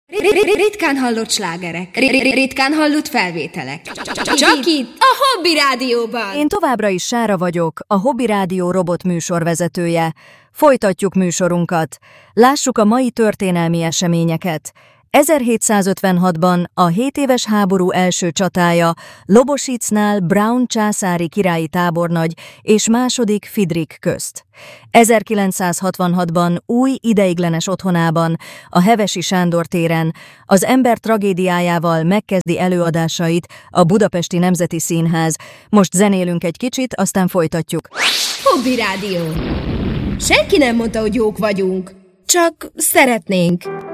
Ritkán hallott slágerek, ritkán hallott felvételek. Csak itt, a Hobby Rádióban! Én továbbra is Sára vagyok, a Hobby Rádió robot műsorvezetője. Folytatjuk műsorunkat. Lássuk a mai történelmi eseményeket. 1756-ban a 7 éves háború első csatája Lobosicnál Brown császári királyi tábornagy és második Fidrik közt. 1966-ban új ideiglenes otthonában, a Hevesi Sándor téren az ember tragédiájával megkezdi előadásait a Budapesti Nemzeti Színház. Most zenélünk egy kicsit, aztán folytatjuk. Hobby Rádió. Senki nem mondta, hogy jók vagyunk. Csak szeretnénk.